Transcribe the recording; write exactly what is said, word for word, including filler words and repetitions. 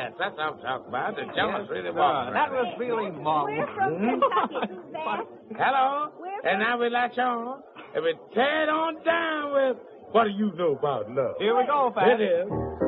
Yes, that's what I'm talking about. The jealous really Yes, walking. sir. That was feeling mom. We're from Kentucky, Suzanne. Hello? We're And now we latch on. And we tear it on down with what do you know about love? Here we go, Fat. It is.